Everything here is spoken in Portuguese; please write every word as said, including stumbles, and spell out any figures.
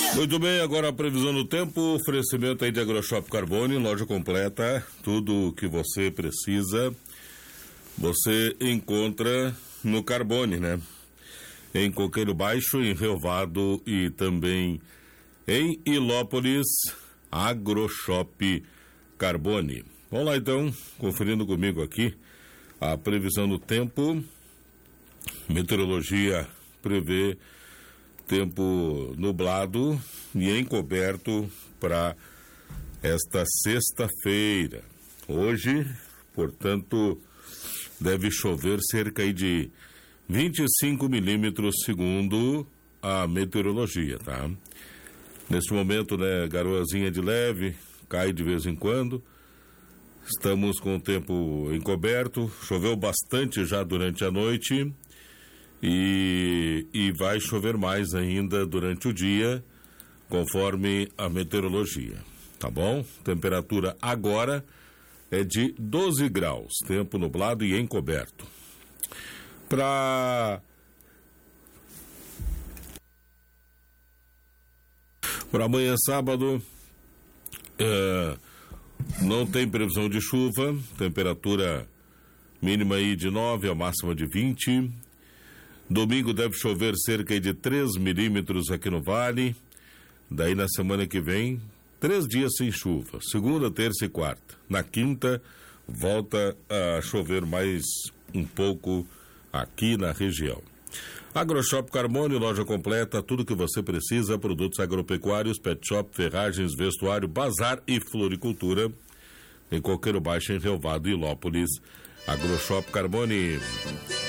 Muito bem, agora a previsão do tempo, oferecimento aí de AgroShop Carbone, loja completa, tudo o que você precisa, você encontra no Carbone, né? Em Coqueiro Baixo, em Relvado e também em Ilópolis, AgroShop Carbone. Vamos lá então, conferindo comigo aqui a previsão do tempo. Meteorologia prevê tempo nublado e encoberto para esta sexta-feira. Hoje, portanto, deve chover cerca de vinte e cinco milímetros, segundo a meteorologia, tá? Neste momento, né, garoazinha de leve, cai de vez em quando. Estamos com o tempo encoberto, choveu bastante já durante a noite. E, e vai chover mais ainda durante o dia, conforme a meteorologia, tá bom? Temperatura agora é de doze graus, tempo nublado e encoberto. Para para amanhã sábado, é, não tem previsão de chuva, temperatura mínima aí de nove, a máxima de vinte. Domingo deve chover cerca de três milímetros aqui no Vale. Daí na semana que vem, três dias sem chuva. Segunda, terça e quarta. Na quinta, volta a chover mais um pouco aqui na região. AgroShop Carbone, loja completa, tudo que você precisa, produtos agropecuários, pet shop, ferragens, vestuário, bazar e floricultura. Em Coqueiro Baixo, em Relvado e Ilópolis. AgroShop Carbone.